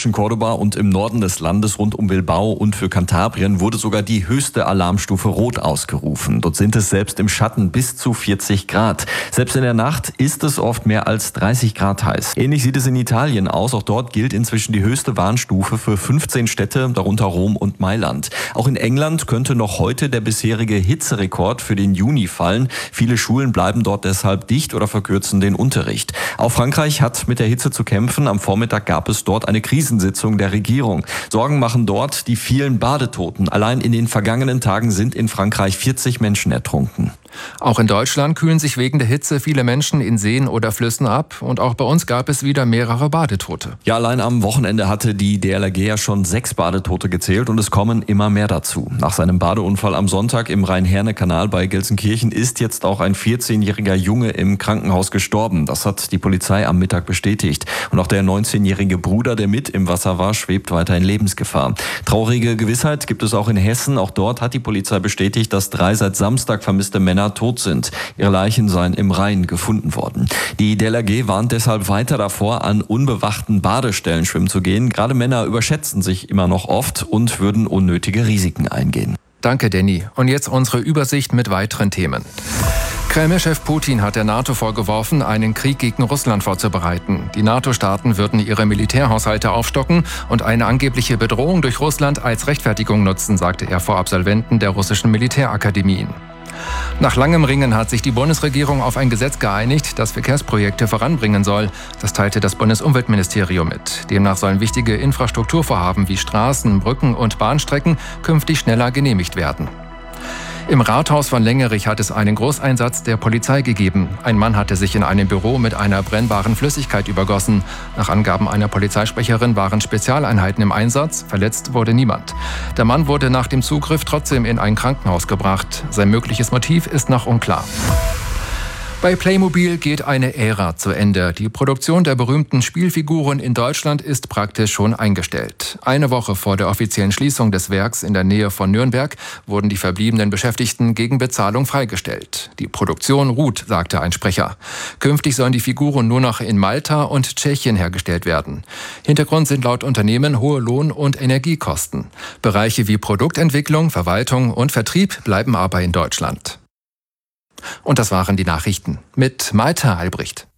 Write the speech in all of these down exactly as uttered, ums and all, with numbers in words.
zwischen Cordoba und im Norden des Landes rund um Bilbao und für Kantabrien wurde sogar die höchste Alarmstufe Rot ausgerufen. Dort sind es selbst im Schatten bis zu vierzig Grad. Selbst in der Nacht ist es oft mehr als dreißig Grad heiß. Ähnlich sieht es in Italien aus. Auch dort gilt inzwischen die höchste Warnstufe für fünfzehn Städte, darunter Rom und Mailand. Auch in England könnte noch heute der bisherige Hitzerekord für den Juni fallen. Viele Schulen bleiben dort deshalb dicht oder verkürzen den Unterricht. Auch Frankreich hat mit der Hitze zu kämpfen. Am Vormittag gab es dort eine Krisensitzung der Regierung. Sorgen machen dort die vielen Badetoten. Allein in den vergangenen Tagen sind in Frankreich vierzig Menschen ertrunken. Auch in Deutschland kühlen sich wegen der Hitze viele Menschen in Seen oder Flüssen ab. Und auch bei uns gab es wieder mehrere Badetote. Ja, allein am Wochenende hatte die D L R G ja schon sechs Badetote gezählt und es kommen immer mehr dazu. Nach seinem Badeunfall am Sonntag im Rhein-Herne-Kanal bei Gelsenkirchen ist jetzt auch ein vierzehnjähriger Junge im Krankenhaus gestorben. Das hat die Polizei am Mittag bestätigt. Und auch der neunzehnjährige Bruder, der mit im Wasser war, schwebt weiter in Lebensgefahr. Traurige Gewissheit gibt es auch in Hessen. Auch dort hat die Polizei bestätigt, dass drei seit Samstag vermisste Männer tot sind. Ihre Leichen seien im Rhein gefunden worden. Die D L R G warnt deshalb weiter davor, an unbewachten Badestellen schwimmen zu gehen. Gerade Männer überschätzen sich immer noch oft und würden unnötige Risiken eingehen. Danke, Danny. Und jetzt unsere Übersicht mit weiteren Themen. Kreml-Chef Putin hat der NATO vorgeworfen, einen Krieg gegen Russland vorzubereiten. Die NATO-Staaten würden ihre Militärhaushalte aufstocken und eine angebliche Bedrohung durch Russland als Rechtfertigung nutzen, sagte er vor Absolventen der russischen Militärakademien. Nach langem Ringen hat sich die Bundesregierung auf ein Gesetz geeinigt, das Verkehrsprojekte voranbringen soll. Das teilte das Bundesumweltministerium mit. Demnach sollen wichtige Infrastrukturvorhaben wie Straßen, Brücken und Bahnstrecken künftig schneller genehmigt werden. Im Rathaus von Lengerich hat es einen Großeinsatz der Polizei gegeben. Ein Mann hatte sich in einem Büro mit einer brennbaren Flüssigkeit übergossen. Nach Angaben einer Polizeisprecherin waren Spezialeinheiten im Einsatz. Verletzt wurde niemand. Der Mann wurde nach dem Zugriff trotzdem in ein Krankenhaus gebracht. Sein mögliches Motiv ist noch unklar. Bei Playmobil geht eine Ära zu Ende. Die Produktion der berühmten Spielfiguren in Deutschland ist praktisch schon eingestellt. Eine Woche vor der offiziellen Schließung des Werks in der Nähe von Nürnberg wurden die verbliebenen Beschäftigten gegen Bezahlung freigestellt. Die Produktion ruht, sagte ein Sprecher. Künftig sollen die Figuren nur noch in Malta und Tschechien hergestellt werden. Hintergrund sind laut Unternehmen hohe Lohn- und Energiekosten. Bereiche wie Produktentwicklung, Verwaltung und Vertrieb bleiben aber in Deutschland. Und das waren die Nachrichten mit Malte Albrecht.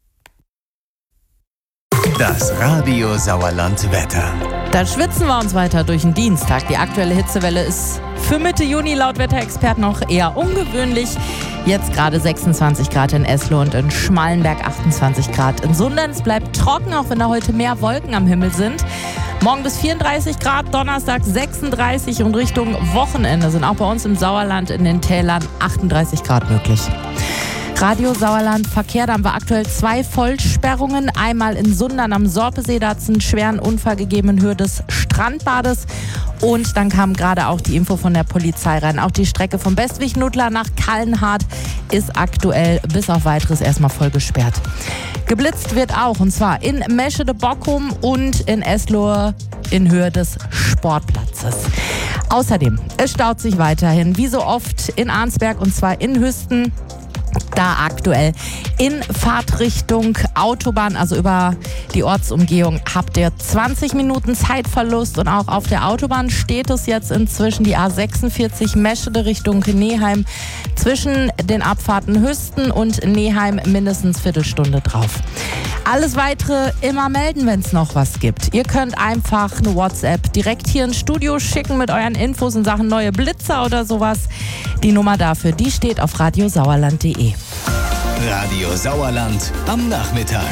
Das Radio Sauerland Wetter. Da schwitzen wir uns weiter durch den Dienstag. Die aktuelle Hitzewelle ist für Mitte Juni laut Wetterexperten noch eher ungewöhnlich. Jetzt gerade sechsundzwanzig Grad in Eslohe und in Schmallenberg achtundzwanzig Grad. In Sundern, es bleibt trocken, auch wenn da heute mehr Wolken am Himmel sind. Morgen bis vierunddreißig Grad, Donnerstag sechsunddreißig und Richtung Wochenende sind auch bei uns im Sauerland in den Tälern achtunddreißig Grad möglich. Radio Sauerland Verkehr, da haben wir aktuell zwei Vollsperrungen. Einmal in Sundern am Sorpesee, da hat es einen schweren Unfall gegeben in Höhe des Strandbades. Und dann kam gerade auch die Info von der Polizei rein. Auch die Strecke vom Bestwig-Nuttlar nach Kallenhardt ist aktuell bis auf Weiteres erstmal voll gesperrt. Geblitzt wird auch, und zwar in Meschede-Bochum und in Eslohe in Höhe des Sportplatzes. Außerdem, es staut sich weiterhin, wie so oft in Arnsberg, und zwar in Hüsten. Da aktuell in Fahrtrichtung Autobahn, also über die Ortsumgehung, habt ihr zwanzig Minuten Zeitverlust. Und auch auf der Autobahn steht es jetzt inzwischen die A sechsundvierzig Meschede Richtung Neheim. Zwischen den Abfahrten Hüsten und Neheim mindestens Viertelstunde drauf. Alles Weitere immer melden, wenn es noch was gibt. Ihr könnt einfach eine WhatsApp direkt hier ins Studio schicken mit euren Infos in Sachen neue Blitzer oder sowas. Die Nummer dafür, die steht auf radiosauerland punkt de. Radio Sauerland am Nachmittag.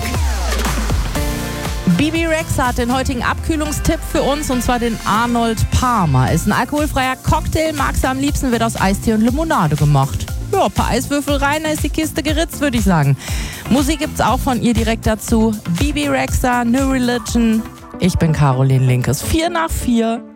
Bibi Rexha hat den heutigen Abkühlungstipp für uns, und zwar den Arnold Palmer. Ist ein alkoholfreier Cocktail, magst du am liebsten, wird aus Eistee und Limonade gemacht. Ja, ein paar Eiswürfel rein, da ist die Kiste geritzt, würde ich sagen. Musik gibt's auch von ihr direkt dazu. Bibi Rexha, New Religion. Ich bin Caroline Linkes. Vier nach vier.